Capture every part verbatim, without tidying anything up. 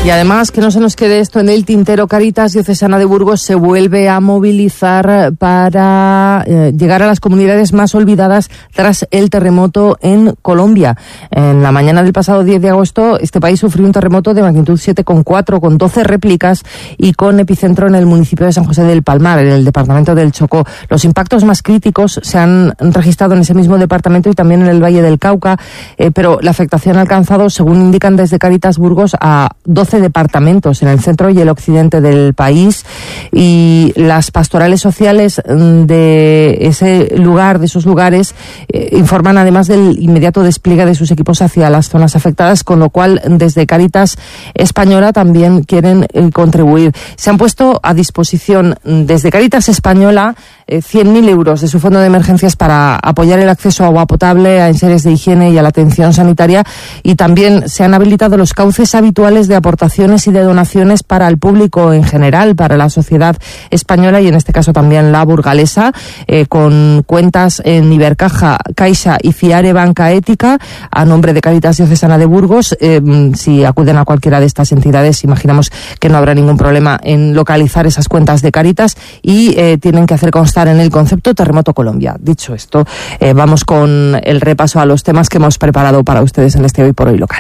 Y además, que no se nos quede esto en el tintero, Cáritas Diocesana de Burgos se vuelve a movilizar para eh, llegar a las comunidades más olvidadas tras el terremoto en Colombia. En la mañana del pasado diez de agosto, este país sufrió un terremoto de magnitud siete coma cuatro con doce réplicas y con epicentro en el municipio de San José del Palmar, en el departamento del Chocó. Los impactos más críticos se han registrado en ese mismo departamento y también en el Valle del Cauca, eh, pero la afectación ha alcanzado, según indican desde Cáritas Burgos, a doce departamentos en el centro y el occidente del país, y las pastorales sociales de ese lugar, de esos lugares, eh, informan además del inmediato despliegue de sus equipos hacia las zonas afectadas, con lo cual desde Cáritas Española también quieren eh, contribuir. Se han puesto a disposición desde Cáritas Española eh, cien mil euros de su fondo de emergencias para apoyar el acceso a agua potable, a enseres de higiene y a la atención sanitaria, y también se han habilitado los cauces habituales de aportaciones y de donaciones para el público en general, para la sociedad española y en este caso también la burgalesa, eh, con cuentas en Ibercaja, Caixa y Fiare Banca Ética a nombre de Cáritas Diocesana de Burgos. Eh, si acuden a cualquiera de estas entidades, imaginamos que no habrá ningún problema en localizar esas cuentas de Cáritas, y eh, tienen que hacer constar en el concepto Terremoto Colombia. Dicho esto, eh, vamos con el repaso a los temas que hemos preparado para ustedes en este Hoy por Hoy local.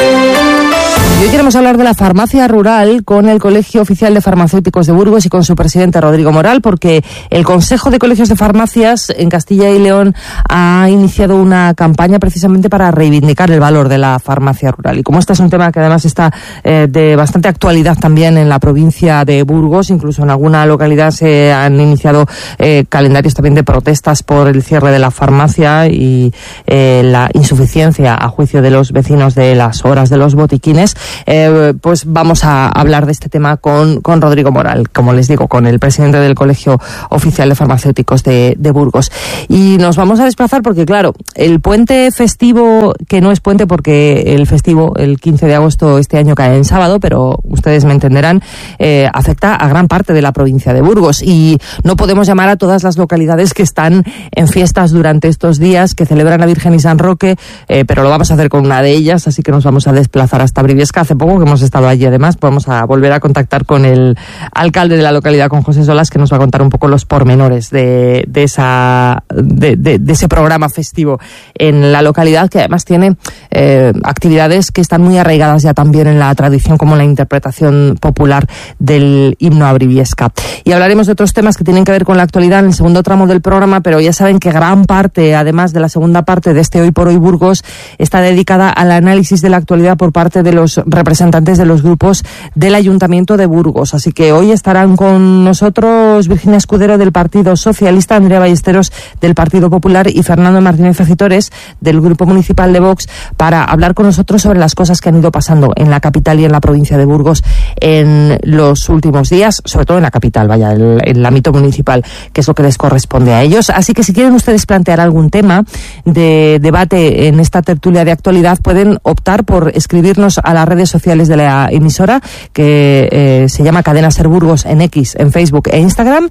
Y hoy queremos hablar de la farmacia rural con el Colegio Oficial de Farmacéuticos de Burgos y con su presidente Rodrigo Moral, porque el Consejo de Colegios de Farmacias en Castilla y León ha iniciado una campaña precisamente para reivindicar el valor de la farmacia rural. Y como este es un tema que además está eh, de bastante actualidad también en la provincia de Burgos, incluso en alguna localidad se han iniciado eh, calendarios también de protestas por el cierre de la farmacia y eh, la insuficiencia, a juicio de los vecinos, de las horas de los botiquines. Eh, pues vamos a hablar de este tema con, con Rodrigo Moral, como les digo, con el presidente del Colegio Oficial de Farmacéuticos de, de Burgos. Y nos vamos a desplazar porque, claro, el puente festivo, que no es puente porque el festivo, el quince de agosto este año cae en sábado, pero ustedes me entenderán, eh, afecta a gran parte de la provincia de Burgos, y no podemos llamar a todas las localidades que están en fiestas durante estos días, que celebran a Virgen y San Roque, eh, pero lo vamos a hacer con una de ellas, así que nos vamos a desplazar hasta Briviesca. Hace poco que hemos estado allí, además vamos a volver a contactar con el alcalde de la localidad, con José Solas, que nos va a contar un poco los pormenores de, de esa de, de, de ese programa festivo en la localidad, que además tiene eh, actividades que están muy arraigadas ya también en la tradición, como la interpretación popular del himno a Briviesca. Y hablaremos de otros temas que tienen que ver con la actualidad en el segundo tramo del programa, pero ya saben que gran parte, además de la segunda parte de este Hoy por Hoy Burgos, está dedicada al análisis de la actualidad por parte de los representantes de los grupos del Ayuntamiento de Burgos. Así que hoy estarán con nosotros Virginia Escudero del Partido Socialista, Andrea Ballesteros del Partido Popular y Fernando Martínez Acitores del Grupo Municipal de Vox, para hablar con nosotros sobre las cosas que han ido pasando en la capital y en la provincia de Burgos en los últimos días, sobre todo en la capital, vaya, el, el ámbito municipal, que es lo que les corresponde a ellos. Así que si quieren ustedes plantear algún tema de debate en esta tertulia de actualidad, pueden optar por escribirnos a las redes sociales de la emisora, que eh, se llama Cadena Ser Burgos en X, en Facebook e Instagram,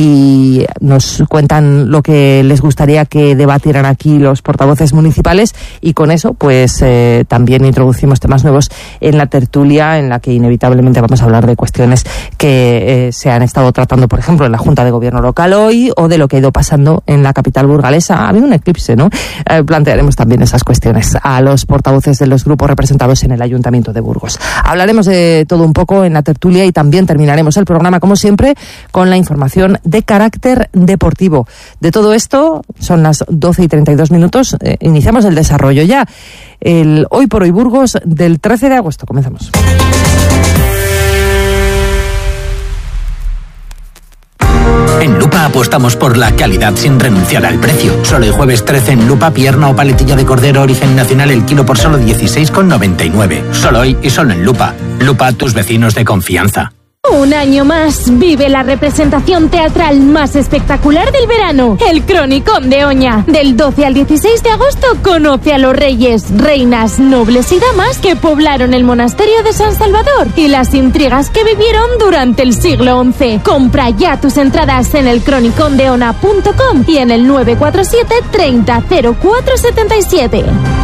y nos cuentan lo que les gustaría que debatieran aquí los portavoces municipales, y con eso pues eh, también introducimos temas nuevos en la tertulia, en la que inevitablemente vamos a hablar de cuestiones que eh, se han estado tratando, por ejemplo, en la Junta de Gobierno local hoy, o de lo que ha ido pasando en la capital burgalesa. Ha habido un eclipse, ¿no? Eh, plantearemos también esas cuestiones a los portavoces de los grupos representados en el Ayuntamiento de Burgos. Hablaremos de todo un poco en la tertulia, y también terminaremos el programa, como siempre, con la información de carácter deportivo. De todo esto, son las doce y treinta y dos minutos, eh, iniciamos el desarrollo ya. El Hoy por Hoy Burgos del trece de agosto. Comenzamos. En Lupa apostamos por la calidad sin renunciar al precio. Solo el jueves trece en Lupa, pierna o paletilla de cordero origen nacional el kilo por solo dieciséis con noventa y nueve. Solo hoy y solo en Lupa. Lupa, tus vecinos de confianza. Un año más vive la representación teatral más espectacular del verano, el Cronicón de Oña. Del doce al dieciséis de agosto conoce a los reyes, reinas, nobles y damas que poblaron el monasterio de San Salvador y las intrigas que vivieron durante el siglo once. Compra ya tus entradas en el cronicón de ona punto com y en el nueve cuatro siete treinta cero cuatro setenta y siete.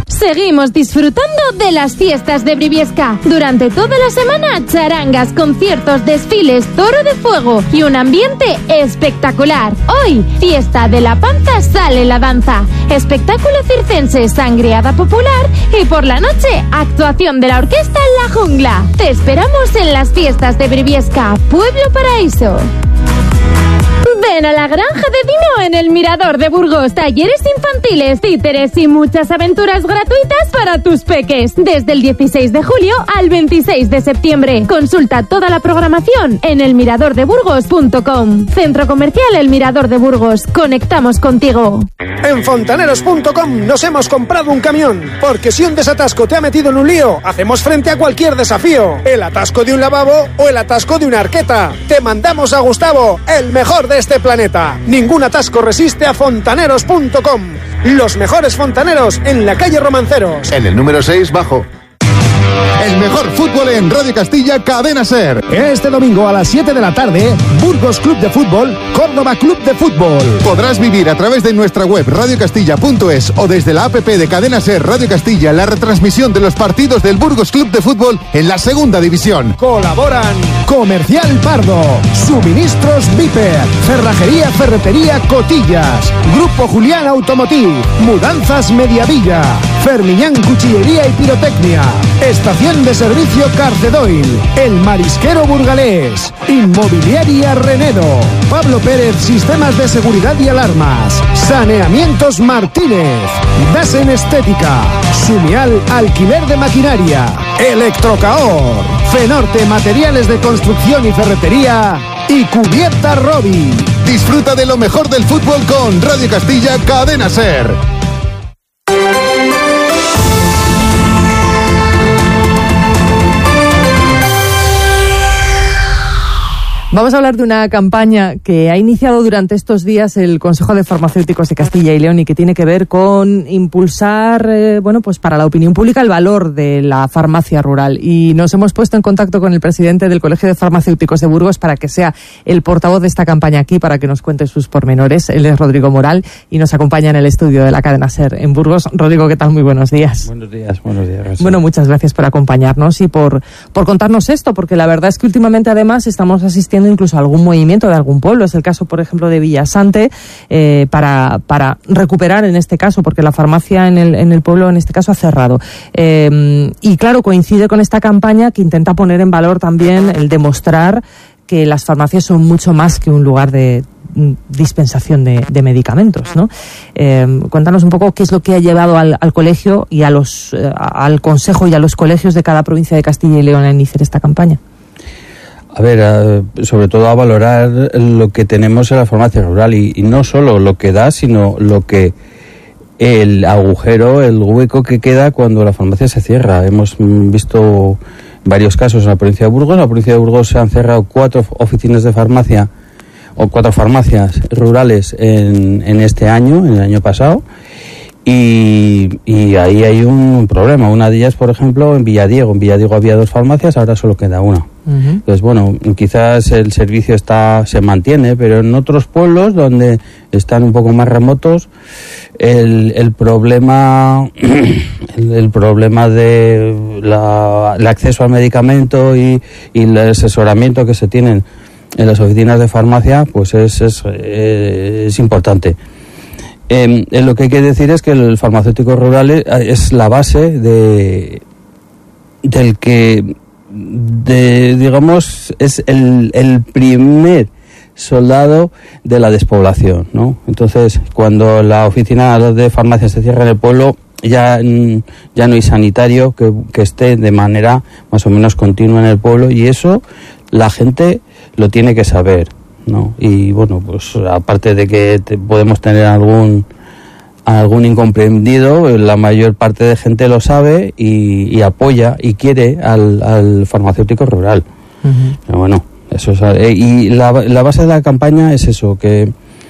Seguimos disfrutando de las fiestas de Briviesca. Durante toda la semana, charangas, conciertos, desfiles, toro de fuego y un ambiente espectacular. Hoy, fiesta de la panza, sale la danza. Espectáculo circense, sangriada popular y por la noche, actuación de la orquesta La Jungla. Te esperamos en las fiestas de Briviesca, Pueblo Paraíso. Ven a la Granja de Dino en el Mirador de Burgos. Talleres infantiles, títeres y muchas aventuras gratuitas para tus peques. Desde el dieciséis de julio al veintiséis de septiembre. Consulta toda la programación en el mirador de burgos punto com. Centro Comercial El Mirador de Burgos. Conectamos contigo. En fontaneros punto com nos hemos comprado un camión. Porque si un desatasco te ha metido en un lío, hacemos frente a cualquier desafío. El atasco de un lavabo o el atasco de una arqueta. Te mandamos a Gustavo, el mejor de este planeta. Ningún atasco resiste a fontaneros punto com. Los mejores fontaneros en la calle Romanceros. En el número seis bajo. El mejor fútbol en Radio Castilla, Cadena SER. Este domingo a las siete de la tarde, Burgos Club de Fútbol, Córdoba Club de Fútbol. Podrás vivir a través de nuestra web radio castilla punto es o desde la app de Cadena SER Radio Castilla la retransmisión de los partidos del Burgos Club de Fútbol en la segunda división. Colaboran Comercial Pardo, Suministros Viper, Cerrajería Ferretería Cotillas, Grupo Julián Automotiv, Mudanzas Mediavilla, Fermiñán Cuchillería y Pirotecnia, Estación de Servicio Carcedoil, El Marisquero Burgalés, Inmobiliaria Renedo, Pablo Pérez Sistemas de Seguridad y Alarmas, Saneamientos Martínez, Dasen Estética, Sumial Alquiler de Maquinaria, Electrocaor, Fenorte Materiales de Construcción y Ferretería y Cubierta Robi. Disfruta de lo mejor del fútbol con Radio Castilla, Cadena SER. Vamos a hablar de una campaña que ha iniciado durante estos días el Consejo de Farmacéuticos de Castilla y León y que tiene que ver con impulsar, eh, bueno, pues para la opinión pública el valor de la farmacia rural. Y nos hemos puesto en contacto con el presidente del Colegio de Farmacéuticos de Burgos para que sea el portavoz de esta campaña aquí, para que nos cuente sus pormenores. Él es Rodrigo Moral y nos acompaña en el estudio de la cadena SER en Burgos. Rodrigo, ¿qué tal? Muy buenos días. Buenos días, buenos días. Gracias. Bueno, muchas gracias por acompañarnos y por, por contarnos esto, porque la verdad es que últimamente además estamos asistiendo incluso a algún movimiento de algún pueblo. Es el caso, por ejemplo, de Villasante, eh, para, para recuperar en este caso, porque la farmacia en el, en el pueblo en este caso ha cerrado. Eh, y claro, coincide con esta campaña que intenta poner en valor también el demostrar que las farmacias son mucho más que un lugar de dispensación de, de medicamentos, ¿no? Eh, cuéntanos un poco qué es lo que ha llevado al, al colegio y a los, eh, al consejo y a los colegios de cada provincia de Castilla y León a iniciar esta campaña. A ver, a, sobre todo a valorar lo que tenemos en la farmacia rural y, y no solo lo que da, sino lo que el agujero, el hueco que queda cuando la farmacia se cierra. Hemos visto varios casos en la provincia de Burgos. En la provincia de Burgos se han cerrado cuatro oficinas de farmacia o cuatro farmacias rurales en, en este año, en el año pasado. Y, y ahí hay un problema. Una de ellas, por ejemplo, en Villadiego. En Villadiego había dos farmacias, ahora solo queda una. Uh-huh. Entonces, bueno, quizás el servicio está se mantiene, pero en otros pueblos donde están un poco más remotos, el, el problema el, el problema de la, el acceso al medicamento y, y el asesoramiento que se tienen en las oficinas de farmacia, pues es, es, es importante. Eh, lo que hay que decir es que el farmacéutico rural es la base de del que de, digamos es el, el primer soldado de la despoblación, ¿no? Entonces, cuando la oficina de farmacia se cierra en el pueblo, ya ya no hay sanitario que, que esté de manera más o menos continua en el pueblo, y eso la gente lo tiene que saber, ¿no? Y bueno, pues aparte de que te, podemos tener algún algún incomprendido, la mayor parte de gente lo sabe y, y apoya y quiere al, al farmacéutico rural. Uh-huh. Pero bueno, eso es, eh, y la, la base de la campaña es eso, que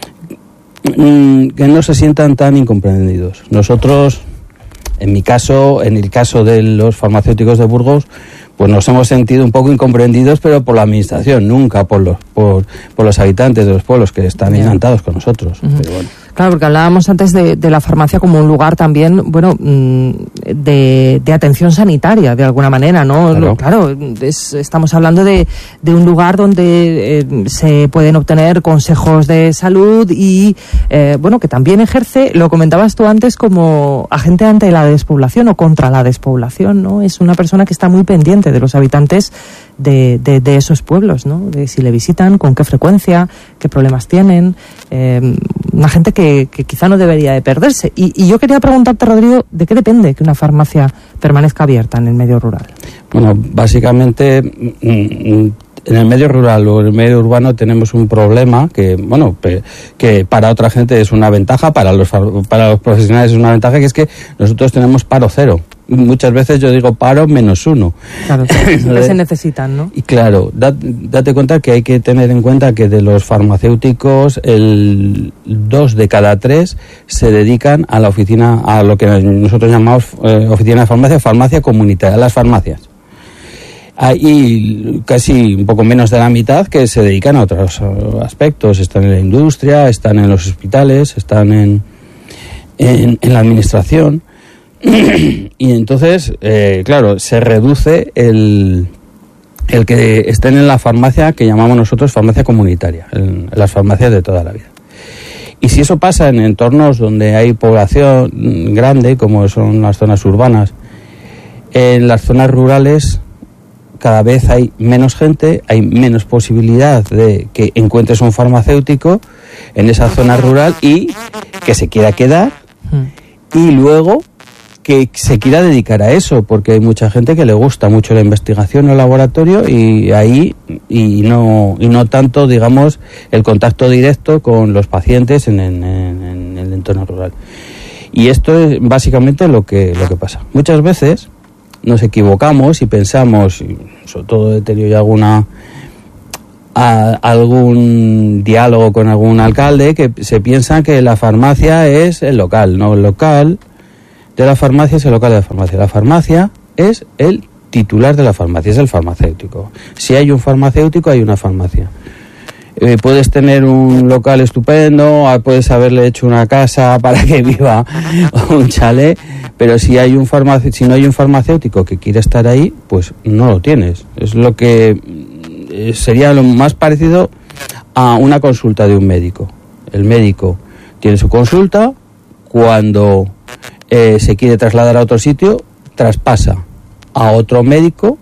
que no se sientan tan incomprendidos. Nosotros, en mi caso, en el caso de los farmacéuticos de Burgos, pues nos hemos sentido un poco incomprendidos, pero por la administración, nunca por los por, por los habitantes de los pueblos, que están encantados con nosotros. Uh-huh. Pero bueno. Claro, porque hablábamos antes de, de la farmacia como un lugar también, bueno, mmm, de, de atención sanitaria, de alguna manera, ¿no? Claro, claro es, estamos hablando de, de un lugar donde eh, se pueden obtener consejos de salud y, eh, bueno, que también ejerce, lo comentabas tú antes, como agente ante la despoblación o contra la despoblación, ¿no? Es una persona que está muy pendiente de los habitantes de, de, de esos pueblos, ¿no? De si le visitan, con qué frecuencia, qué problemas tienen, eh, una gente que, que quizá no debería de perderse. Y, y yo quería preguntarte, Rodrigo, ¿de qué depende que una farmacia permanezca abierta en el medio rural? Bueno, básicamente en el medio rural o en el medio urbano tenemos un problema que, bueno, que para otra gente es una ventaja, para los para los profesionales es una ventaja, que es que nosotros tenemos paro cero. Muchas veces yo digo paro menos uno. Claro, siempre se necesitan, ¿no? Y claro, da, date cuenta que hay que tener en cuenta que de los farmacéuticos, el dos de cada tres se dedican a la oficina, a lo que nosotros llamamos eh, oficina de farmacia, farmacia comunitaria, a las farmacias. Hay casi un poco menos de la mitad que se dedican a otros aspectos. Están en la industria, están en los hospitales, están en, en, en la administración. Y entonces, eh, claro, se reduce el, el que estén en la farmacia que llamamos nosotros farmacia comunitaria, en, en las farmacias de toda la vida. Y si eso pasa en entornos donde hay población grande, como son las zonas urbanas, en las zonas rurales cada vez hay menos gente, hay menos posibilidad de que encuentres un farmacéutico en esa zona rural y que se quiera quedar y luego que se quiera dedicar a eso, porque hay mucha gente que le gusta mucho la investigación o el laboratorio y ahí y no y no tanto, digamos, el contacto directo con los pacientes en, en, en el entorno rural. Y esto es básicamente lo que lo que pasa. Muchas veces nos equivocamos y pensamos, y sobre todo he tenido ya alguna a, algún diálogo con algún alcalde que se piensa que la farmacia es el local, no el local de la farmacia es el local de la farmacia. La farmacia es el titular de la farmacia, es el farmacéutico. Si hay un farmacéutico, hay una farmacia. Eh, puedes tener un local estupendo, puedes haberle hecho una casa para que viva un chalet, pero si hay un farmace- si no hay un farmacéutico que quiere estar ahí, pues no lo tienes. Es lo que eh, sería lo más parecido a una consulta de un médico. El médico tiene su consulta, cuando eh, se quiere trasladar a otro sitio, traspasa a otro médico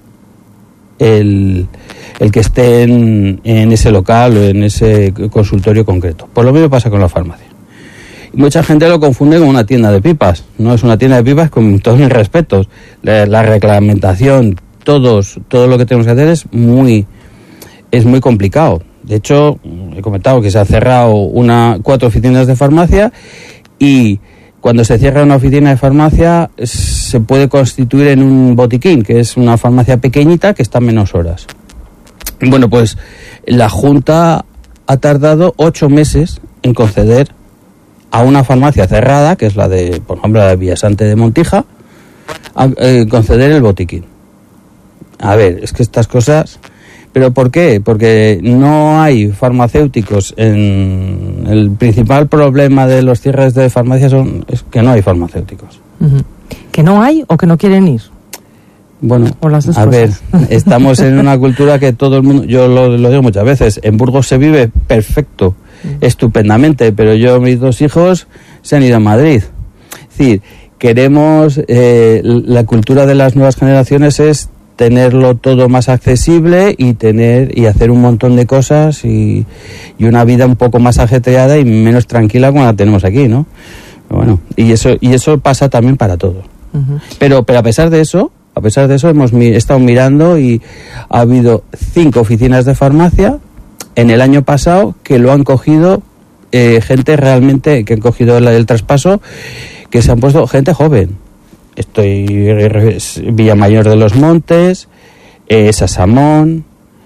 el, el que esté en, en ese local o en ese consultorio concreto. Por lo mismo pasa con la farmacia. Mucha gente lo confunde con una tienda de pipas. No es una tienda de pipas, con todos mis respetos. La, la reglamentación, todos, todo lo que tenemos que hacer es muy, es muy complicado. De hecho, he comentado que se han cerrado una, cuatro oficinas de farmacia y cuando se cierra una oficina de farmacia se puede constituir en un botiquín, que es una farmacia pequeñita que está menos horas. Bueno, pues la Junta ha tardado ocho meses en conceder a una farmacia cerrada, que es la de, por ejemplo, la de Villasante de Montija, a eh, conceder el botiquín. A ver, es que estas cosas... ¿Pero por qué? Porque no hay farmacéuticos. En el principal problema de los cierres de farmacias son, es que no hay farmacéuticos. Uh-huh. ¿Que no hay o que no quieren ir? Bueno, o las dos a cosas. ver, estamos en una cultura que todo el mundo, yo lo, lo digo muchas veces, en Burgos se vive perfecto, uh-huh. estupendamente, pero yo, mis dos hijos se han ido a Madrid. Es decir, queremos, eh, la cultura de las nuevas generaciones es tenerlo todo más accesible y tener y hacer un montón de cosas y, y una vida un poco más ajetreada y menos tranquila como la tenemos aquí, ¿no? Bueno, y eso y eso pasa también para todos. Uh-huh. Pero pero a pesar de eso, a pesar de eso hemos mi, estado mirando y ha habido cinco oficinas de farmacia en el año pasado que lo han cogido eh, gente realmente que han cogido el, el traspaso, que se han puesto gente joven. Estoy Villamayor de los Montes, eh, Sasamón,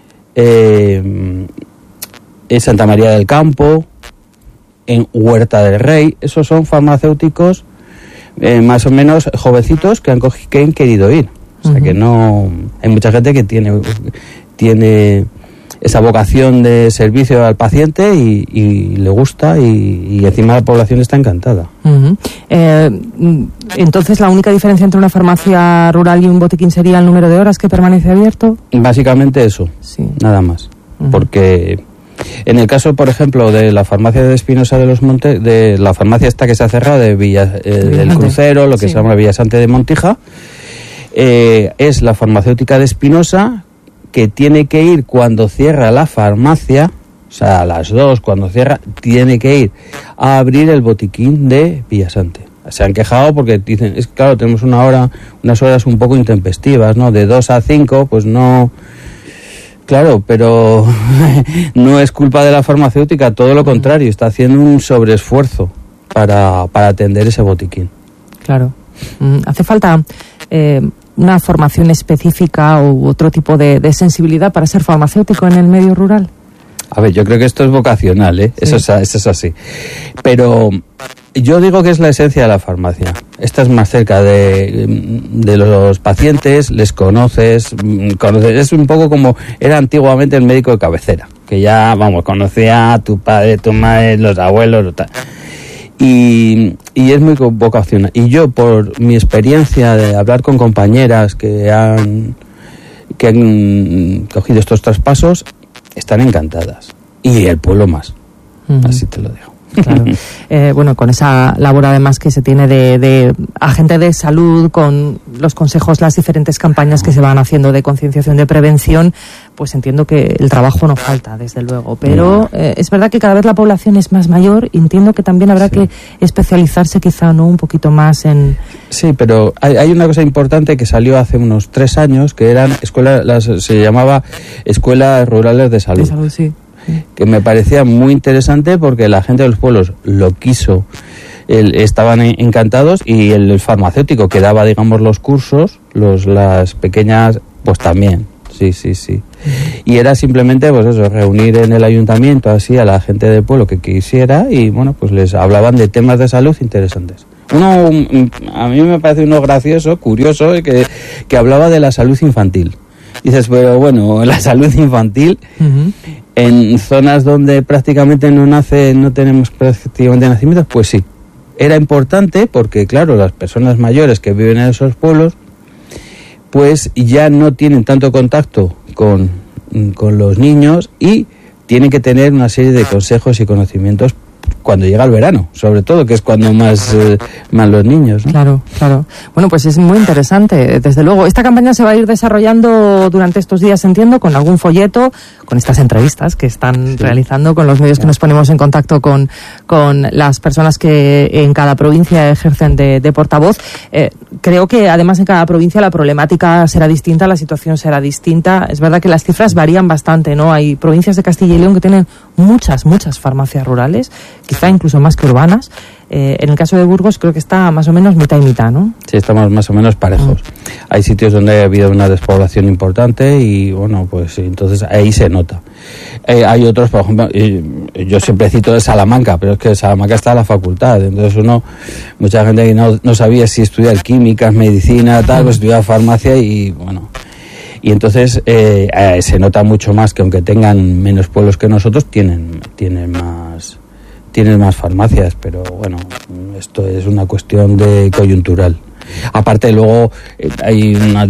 eh, eh, Santa María del Campo, en Huerta del Rey. Esos son farmacéuticos eh, más o menos jovencitos que han, cogi- que han querido ir. O sea, uh-huh. que no... Hay mucha gente que tiene, tiene esa vocación de servicio al paciente y, y le gusta y, y encima la población está encantada. Uh-huh. Eh, entonces, ¿la única diferencia entre una farmacia rural y un botiquín sería el número de horas que permanece abierto? Básicamente eso, sí. Nada más. Uh-huh. Porque en el caso, por ejemplo, de la farmacia de Espinosa de los Montes, de la farmacia esta que se ha cerrado, de Villa, eh, del Crucero, lo que sí. se llama Villasante de Montija, eh, es la farmacéutica de Espinosa, que tiene que ir cuando cierra la farmacia, o sea, a las dos, cuando cierra, tiene que ir a abrir el botiquín de Villasante. Se han quejado porque dicen, es claro, tenemos una hora, unas horas un poco intempestivas, ¿no? De dos a cinco, pues no... Claro, pero no es culpa de la farmacéutica, todo lo contrario, está haciendo un sobreesfuerzo para, para atender ese botiquín. Claro. Hace falta eh, una formación específica u otro tipo de, de sensibilidad para ser farmacéutico en el medio rural. A ver, yo creo que esto es vocacional, ¿eh? Sí. Eso es, eso es así. Pero yo digo que es la esencia de la farmacia. Estás más cerca de, de los pacientes, les conoces, conoces. Es un poco como era antiguamente el médico de cabecera, que ya, vamos, conocía a tu padre, tu madre, los abuelos, tal. Y, y es muy vocacional. Y yo, por mi experiencia de hablar con compañeras que han, que han cogido estos traspasos, están encantadas. Y el pueblo más. Uh-huh. Así te lo digo. Claro. Eh, bueno, con esa labor además que se tiene de, de agente de salud, con los consejos, las diferentes campañas que se van haciendo de concienciación, de prevención, pues entiendo que el trabajo no falta, desde luego. Pero eh, es verdad que cada vez la población es más mayor y entiendo que también habrá sí. que especializarse quizá, ¿no?, un poquito más en... Sí, pero hay, hay una cosa importante que salió hace unos tres años, que eran escuelas, las, se llamaba Escuelas Rurales de Salud. De salud, sí. Que me parecía muy interesante porque la gente de los pueblos lo quiso, el, estaban encantados, y el, el farmacéutico que daba, digamos, los cursos, los las pequeñas, pues también, sí, sí, sí. Y era simplemente, pues eso, reunir en el ayuntamiento así a la gente del pueblo que quisiera y, bueno, pues les hablaban de temas de salud interesantes. Uno, a mí me parece uno gracioso, curioso, que, que hablaba de la salud infantil. Dices, pero bueno, la salud infantil... Uh-huh. En zonas donde prácticamente no nace, no tenemos prácticamente nacimientos, pues sí. Era importante porque, claro, las personas mayores que viven en esos pueblos, pues ya no tienen tanto contacto con, con los niños y tienen que tener una serie de consejos y conocimientos cuando llega el verano, sobre todo, que es cuando más, eh, más los niños, ¿no? Claro, claro. Bueno, pues es muy interesante, desde luego. Esta campaña se va a ir desarrollando durante estos días, entiendo, con algún folleto, con estas entrevistas que están sí. realizando, con los medios que nos ponemos en contacto con, con las personas que en cada provincia ejercen de, de portavoz. Eh, creo que además en cada provincia la problemática será distinta, la situación será distinta. Es verdad que las cifras varían bastante, ¿no? Hay provincias de Castilla y León que tienen muchas, muchas farmacias rurales, quizá incluso más que urbanas. Eh, en el caso de Burgos creo que está más o menos mitad y mitad, ¿no? Sí, estamos más o menos parejos. Mm. Hay sitios donde ha habido una despoblación importante y, bueno, pues entonces ahí se nota. Eh, hay otros, por ejemplo, yo siempre cito de Salamanca, pero es que Salamanca está en la facultad, entonces uno, mucha gente que no, no sabía si estudiar químicas, medicina, tal, pues estudiar farmacia y, bueno... Y entonces eh, eh, se nota mucho más que aunque tengan menos pueblos que nosotros, tienen, tienen más tienen más farmacias, pero bueno, esto es una cuestión de coyuntural. Aparte luego eh, hay una,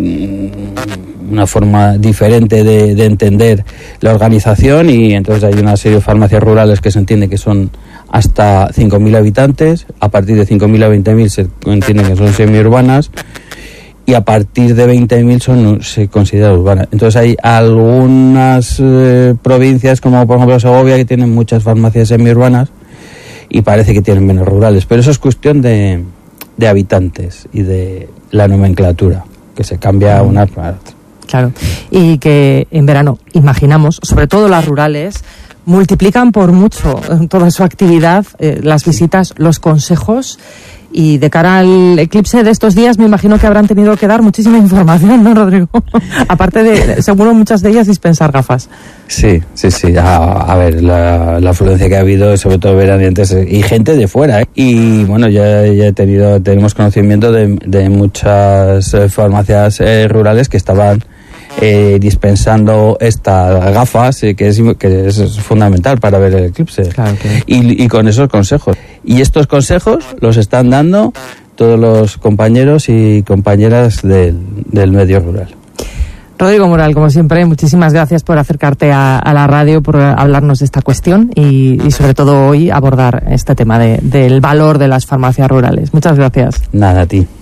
una forma diferente de, de entender la organización y entonces hay una serie de farmacias rurales que se entiende que son hasta cinco mil habitantes, a partir de cinco mil a veinte mil se entiende que son semiurbanas, y a partir de veinte mil son, se considera urbana. Entonces hay algunas eh, provincias, como por ejemplo Segovia, que tienen muchas farmacias semiurbanas y parece que tienen menos rurales. Pero eso es cuestión de, de habitantes y de la nomenclatura, que se cambia una para otra. Claro, y que en verano, imaginamos, sobre todo las rurales, multiplican por mucho toda su actividad, eh, las visitas, los consejos. Y de cara al eclipse de estos días me imagino que habrán tenido que dar muchísima información, ¿no, Rodrigo? Aparte de, seguro muchas de ellas, dispensar gafas. Sí, sí, sí. A, a ver, la, la afluencia que ha habido, sobre todo veraneantes y gente de fuera, ¿eh? Y bueno, ya, ya he tenido, tenemos conocimiento de, de muchas farmacias eh, rurales que estaban eh, dispensando estas gafas, eh, que, es, que es fundamental para ver el eclipse. Claro que... y, y con esos consejos. Y estos consejos los están dando todos los compañeros y compañeras del, del medio rural. Rodrigo Moral, como siempre, muchísimas gracias por acercarte a, a la radio, por hablarnos de esta cuestión y, y sobre todo hoy abordar este tema de, del valor de las farmacias rurales. Muchas gracias. Nada, a ti.